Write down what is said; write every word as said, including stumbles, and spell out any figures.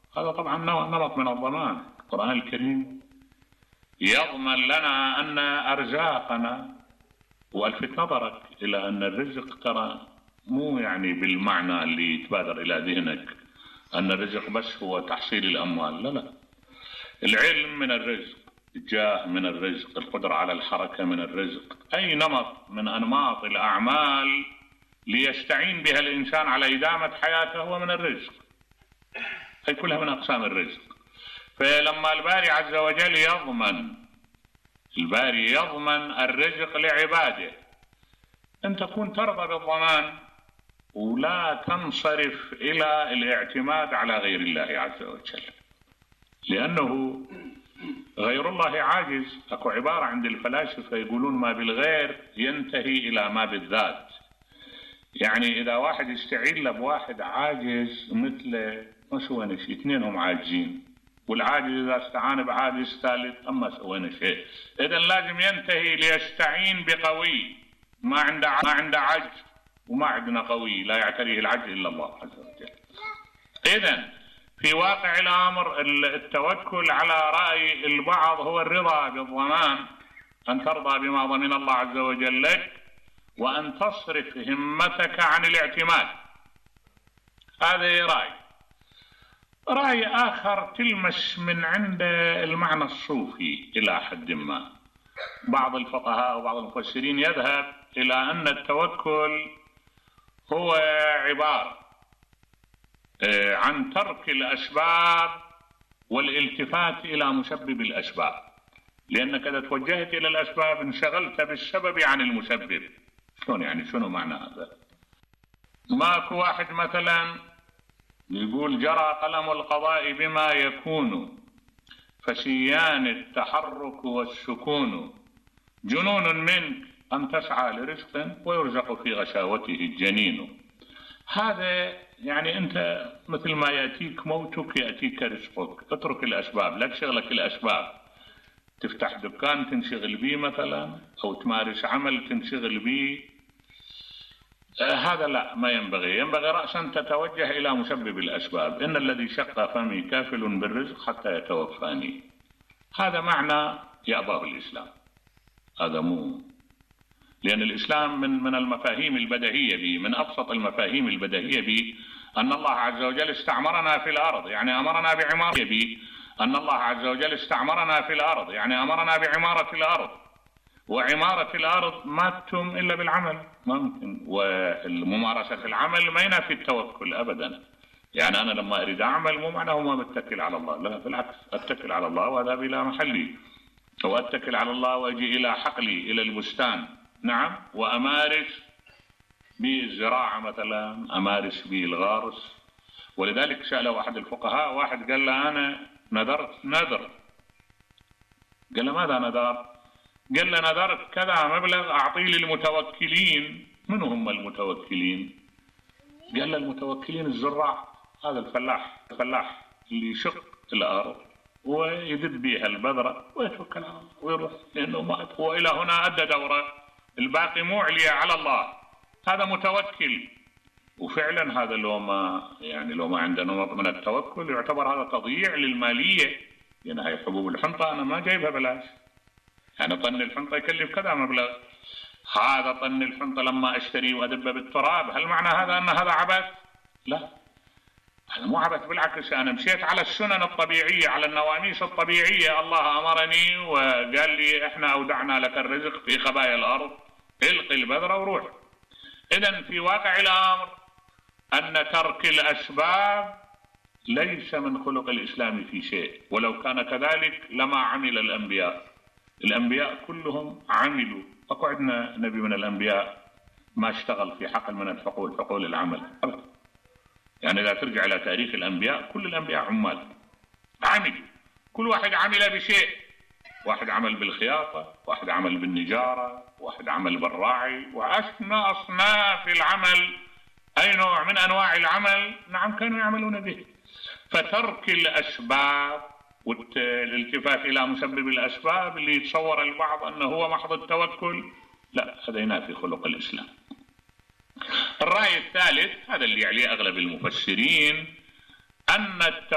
هذا طبعا نمط من الضمان. القرآن الكريم يضمن لنا أن أرزاقنا، والفت نظرك إلى أن الرزق ترى مو يعني بالمعنى اللي يتبادر إلى ذهنك أن الرزق بس هو تحصيل الأموال، لا لا، العلم من الرزق، الجاه من الرزق، القدرة على الحركة من الرزق، أي نمط من أنماط الأعمال ليستعين بها الإنسان على إدامة حياته هو من الرزق، هي كلها من أقسام الرزق. فلما الباري عز وجل يضمن الباري يضمن الرزق لعباده، أن تكون ترضى بالضمان ولا تنصرف إلى الاعتماد على غير الله عز وجل، لأنه غير الله عاجز. أكو عبارة عند الفلاسفة يقولون ما بالغير ينتهي إلى ما بالذات. يعني إذا واحد يستعين له بواحد عاجز مثل ما سوينا شيء، اثنينهم عاجزين، والعاجز إذا استعان بعاجز ثالث أما سوينا شيء. إذن لازم ينتهي ليستعين بقوي ما عنده ما عنده عجز، وما عندنا قوي لا يعتريه العجز إلا الله عز وجل. إذن في واقع الأمر التوكل على رأي البعض هو الرضا بالضمان، أن ترضى بما ضمن الله عز وجل لك وأن تصرف همتك عن الاعتماد. هذا رأي. رأي آخر تلمس من عند المعنى الصوفي إلى حد ما. بعض الفقهاء وبعض المفسرين يذهب إلى أن التوكل هو عبارة عن ترك الأسباب والالتفات إلى مسبب الأسباب، لأنك إذا توجهت إلى الأسباب انشغلت بالسبب عن المسبب. شلون يعني؟ شنو معنى هذا؟ ماكو واحد مثلا يقول جرى قلم القضاء بما يكون فسيان التحرك والسكون، جنون منك أن تسعى لرزق ويرزق في غشاوته الجنين. هذا يعني أنت مثل ما يأتيك موتك يأتيك رزقك، اترك الأسباب، لا تشغلك الأسباب. تفتح دكان تنشغل به مثلا، أو تمارس عمل تنشغل به، آه هذا لا، ما ينبغي. ينبغي رأسا تتوجه إلى مسبب الأسباب. إن الذي شق فمي كافل بالرزق حتى يتوفاني. هذا معنى يأباه الإسلام، هذا مو، لأن الإسلام من من المفاهيم البديهية به، من أبسط المفاهيم البديهية به أن الله عز وجل استعمرنا في الأرض، يعني أمرنا بعمارة به. أن الله عز وجل استعمرنا في الأرض يعني أمرنا بعمارة الأرض، وعمارة الأرض ما تتم إلا بالعمل، ما ممكن. والممارسة العمل ما ينافي التوكل أبدا. يعني أنا لما أريد أعمل مو معناه ما بتكل على الله، لا بالعكس، أتكل على الله وأذهب إلى محلي، وأتكل على الله وأجي إلى حقلي إلى البستان، نعم، وأمارس بالزراعة مثلا، أمارس بالغارس. ولذلك سأله أحد الفقهاء واحد قال له أنا نذرت نذر. قال له ماذا نذر؟ قال له نذرت كذا مبلغ أعطيه للمتوكلين. من هم المتوكلين؟ قال له المتوكلين الزراع، هذا الفلاح الفلاح اللي يشق الأرض ويذب بها البذرة ويتوكل على الله ويروح، لأنه ما هو إلى هنا أدى دوره، الباقي معلي على الله، هذا متوكل. وفعلا هذا لو ما يعني لو ما عندنا نمط من التوكل يعتبر هذا تضييع للمالية، لأن هاي حبوب الحنطة أنا ما جايبها بلاش، يعني طن الحنطة يكلف كذا مبلغ. هذا طن الحنطة لما أشتري وأدبه بالتراب، هل معنى هذا أن هذا عبث؟ لا، هذا مو عبث، بالعكس أنا مشيت على السنن الطبيعية، على النواميس الطبيعية. الله أمرني وقال لي إحنا أودعنا لك الرزق في خبايا الأرض، القي البذرة وروح. إذن في واقع الأمر أن ترك الأسباب ليس من خلق الإسلام في شيء، ولو كان كذلك لما عمل الأنبياء. الأنبياء كلهم عملوا، أكو عندنا نبي من الأنبياء ما اشتغل في حقل من الحقول حقول العمل أبدا. يعني إذا ترجع إلى تاريخ الأنبياء كل الأنبياء عمال عملوا، كل واحد عمل بشيء. واحد عمل بالخياطة، واحد عمل بالنجارة، واحد عمل بالراعي، وأسمى أصناف العمل، أي نوع من أنواع العمل نعم كانوا يعملون به. فترك الأسباب والالتفات إلى مسبب الأسباب اللي يتصور البعض أنه هو محض التوكل، لا، هذا ينافي خلق الإسلام. الرأي الثالث هذا اللي عليه أغلب المفسرين، أن